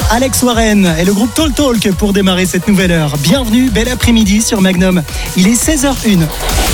Alex Warren et le groupe Talk Talk pour démarrer cette nouvelle heure. Bienvenue, bel après-midi sur Magnum. Il est 16h01.